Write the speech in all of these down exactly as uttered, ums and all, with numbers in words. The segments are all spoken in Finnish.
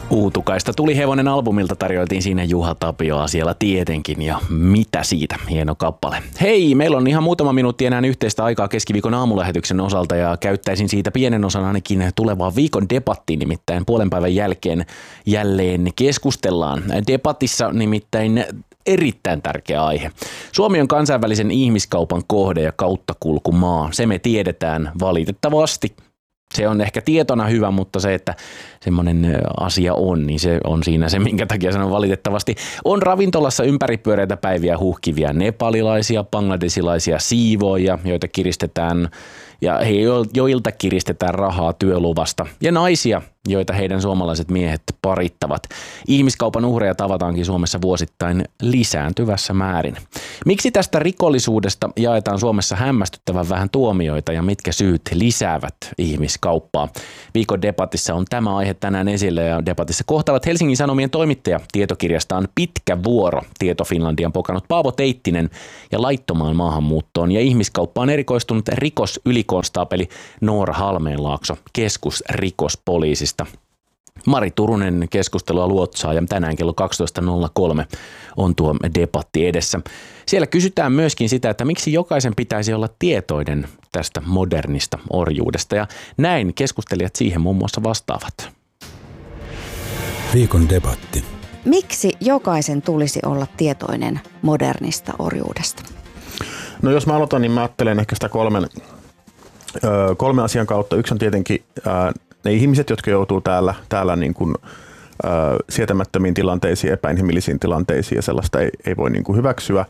Uutukaista tuli hevonen albumilta, tarjoiltiin siinä Juha Tapioa siellä tietenkin ja mitä siitä, hieno kappale. Hei, meillä on ihan muutama minuutti enää yhteistä aikaa keskiviikon aamulähetyksen osalta ja käyttäisin siitä pienen osan ainakin tulevaan viikon debattiin, nimittäin puolen päivän jälkeen jälleen keskustellaan. Debatissa nimittäin erittäin tärkeä aihe. Suomi on kansainvälisen ihmiskaupan kohde ja kauttakulkumaa, se me tiedetään valitettavasti. Se on ehkä tietona hyvä, mutta se, että semmoinen asia on, niin se on siinä se, minkä takia sanon valitettavasti. On ravintolassa ympäripyöreitä päiviä huhkivia nepalilaisia, bangladesilaisia siivoojia, joita kiristetään ja he, joilta kiristetään rahaa työluvasta. Ja naisia, joita heidän suomalaiset miehet parittavat. Ihmiskaupan uhreja tavataankin Suomessa vuosittain lisääntyvässä määrin. Miksi tästä rikollisuudesta jaetaan Suomessa hämmästyttävän vähän tuomioita ja mitkä syyt lisäävät ihmiskauppaa? Viikon debatissa on tämä aihe tänään esille ja debatissa kohtaavat Helsingin Sanomien toimittaja tietokirjastaan Pitkä vuoro. Tieto Finlandian pokanut Paavo Teittinen ja laittomaan maahanmuuttoon ja ihmiskauppaan erikoistunut rikosylikonstaapeli Noora Halmeenlaakso keskusrikospoliisista. Mari Turunen keskustelua luotsaa ja tänään kello kaksitoista nolla kolme on tuo debatti edessä. Siellä kysytään myöskin sitä, että miksi jokaisen pitäisi olla tietoinen tästä modernista orjuudesta ja näin keskustelijat siihen muun muassa vastaavat. Viikon debatti. Miksi jokaisen tulisi olla tietoinen modernista orjuudesta? No jos mä aloitan, niin mä ajattelen ehkä sitä kolmen, ö, kolmen asian kautta. Yksi on tietenkin ö, ne ihmiset, jotka joutuu täällä, täällä niin kuin, ö, sietämättömiin tilanteisiin, epäinhimillisiin tilanteisiin ja sellaista ei, ei voi niin kuin hyväksyä.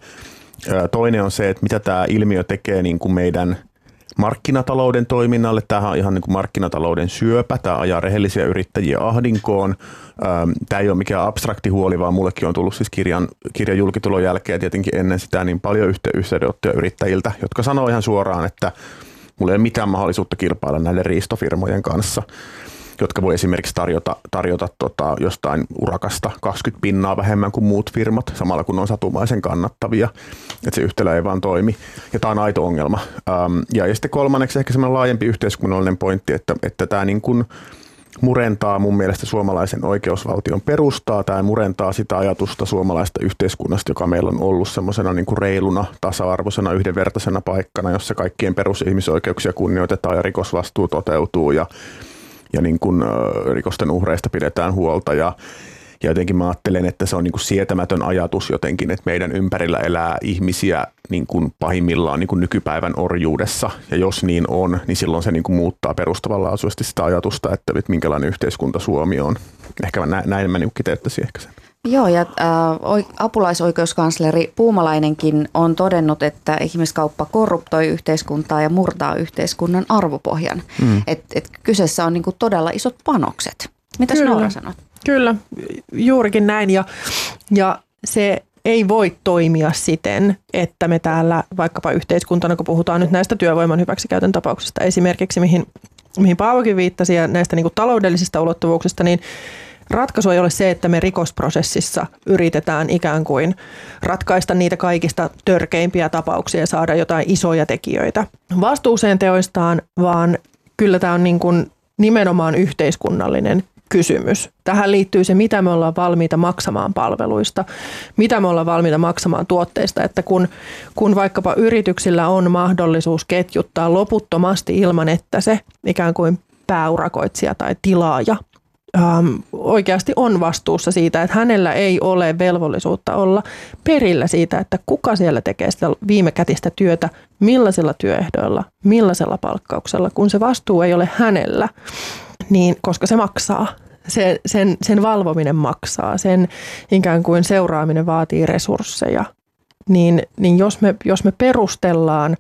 Ö, toinen on se, että mitä tämä ilmiö tekee niin kuin meidän markkinatalouden toiminnalle. Tämähän on ihan niin kuin markkinatalouden syöpä. Tämä ajaa rehellisiä yrittäjiä ahdinkoon. Tämä ei ole mikään abstrakti huoli, vaan mullekin on tullut siis kirjan, kirjan julkitulon jälkeen ja tietenkin ennen sitä niin paljon yhteydenottoja yrittäjiltä, jotka sanoo ihan suoraan, että mulla ei ole mitään mahdollisuutta kilpailla näiden riistofirmojen kanssa, jotka voi esimerkiksi tarjota, tarjota tota, jostain urakasta kaksikymmentä pinnaa vähemmän kuin muut firmat, samalla kun on satumaisen kannattavia, että se yhtälö ei vaan toimi. Ja tämä on aito ongelma. Ähm, ja, ja sitten kolmanneksi ehkä semmoinen laajempi yhteiskunnallinen pointti, että, että tämä niin kuin murentaa mun mielestä suomalaisen oikeusvaltion perustaa. Tämä murentaa sitä ajatusta suomalaista yhteiskunnasta, joka meillä on ollut semmoisena niin kuin reiluna, tasa-arvoisena, yhdenvertaisena paikkana, jossa kaikkien perusihmisoikeuksia kunnioitetaan ja rikosvastuu toteutuu ja ja niin kuin rikosten uhreista pidetään huolta ja, ja jotenkin mä ajattelen, että se on niin kuin sietämätön ajatus jotenkin, että meidän ympärillä elää ihmisiä niin kuin pahimmillaan niin kuin nykypäivän orjuudessa ja jos niin on, niin silloin se niin kuin muuttaa perustavanlaatuisesti sitä ajatusta, että, että minkälainen yhteiskunta Suomi on. Ehkä mä näin mä niin kiteyttäisin ehkä sen. Joo, ja äh, apulaisoikeuskansleri Puumalainenkin on todennut, että ihmiskauppa korruptoi yhteiskuntaa ja murtaa yhteiskunnan arvopohjan. Mm. Että et kyseessä on niinku todella isot panokset. Mitäs Noora sanot? Kyllä, juurikin näin. Ja, ja se ei voi toimia siten, että me täällä vaikkapa yhteiskuntana, kun puhutaan nyt näistä työvoiman hyväksikäytön tapauksista esimerkiksi, mihin, mihin Paavokin viittasi ja näistä niinku taloudellisista ulottuvuuksista, niin ratkaisu ei ole se, että me rikosprosessissa yritetään ikään kuin ratkaista niitä kaikista törkeimpiä tapauksia ja saada jotain isoja tekijöitä vastuuseen teoistaan, vaan kyllä tämä on niin kuin nimenomaan yhteiskunnallinen kysymys. Tähän liittyy se, mitä me ollaan valmiita maksamaan palveluista, mitä me ollaan valmiita maksamaan tuotteista, että kun, kun vaikkapa yrityksillä on mahdollisuus ketjuttaa loputtomasti ilman, että se ikään kuin pääurakoitsija tai tilaaja Ähm, oikeasti on vastuussa siitä, että hänellä ei ole velvollisuutta olla perillä siitä, että kuka siellä tekee sitä viimekätistä työtä, millaisilla työehdoilla, millaisella palkkauksella, kun se vastuu ei ole hänellä, niin koska se maksaa. Se, sen, sen valvominen maksaa, sen ikään kuin seuraaminen vaatii resursseja, niin, niin jos, me, jos me perustellaan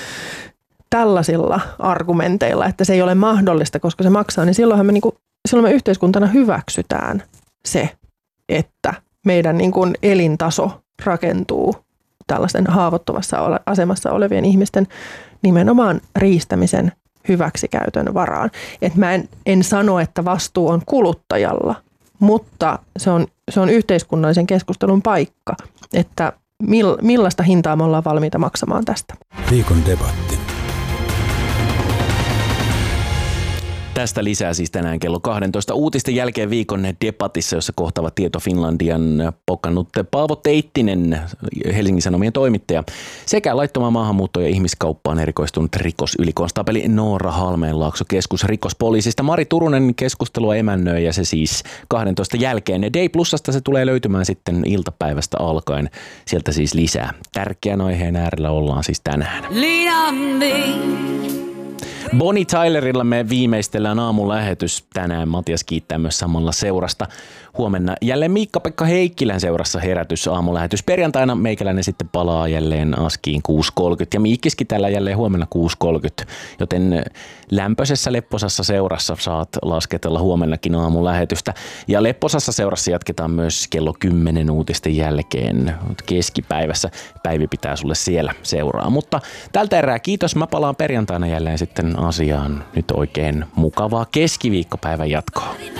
tällaisilla argumenteilla, että se ei ole mahdollista, koska se maksaa, niin silloinhan me niinku Silloin me yhteiskuntana hyväksytään se, että meidän niin kuin elintaso rakentuu tällaisten haavoittuvassa asemassa olevien ihmisten nimenomaan riistämisen hyväksikäytön varaan. Et mä en, en sano, että vastuu on kuluttajalla, mutta se on, se on yhteiskunnallisen keskustelun paikka, että mill, millaista hintaa me ollaan valmiita maksamaan tästä. Viikon debatti. Tästä lisää siis tänään kello kaksitoista uutisten jälkeen viikon debatissa, jossa kohtava Tieto Finlandian pokannut Paavo Teittinen, Helsingin Sanomien toimittaja, sekä laittomaan maahanmuuttoon ja ihmiskauppaan erikoistunut rikosylikonstaapeli Noora Halmeenlaakso keskusrikospoliisista. Mari Turunen keskustelua emännöi ja se siis kaksitoista jälkeen. Day Plusasta se tulee löytymään sitten iltapäivästä alkaen. Sieltä siis lisää. Tärkeän aiheen äärellä ollaan siis tänään. Bonnie Tylerilla me viimeistellään aamun lähetys tänään. Matias kiittää myös samalla seurasta. Huomenna jälleen Miikka-Pekka Heikkilän seurassa herätys aamulähetys. Perjantaina meikäläinen sitten palaa jälleen Askiin kuusi kolmekymmentä ja Miikkiski täällä jälleen huomenna kuusi kolmekymmentä. Joten lämpöisessä Lepposassa seurassa saat lasketella huomennakin aamulähetystä. Ja Lepposassa seurassa jatketaan myös kello kymmenen uutisten jälkeen keskipäivässä. Päivi pitää sulle siellä seuraa. Mutta tältä erää kiitos. Mä palaan perjantaina jälleen sitten asiaan. Nyt oikein mukavaa keskiviikkopäivän jatkoa.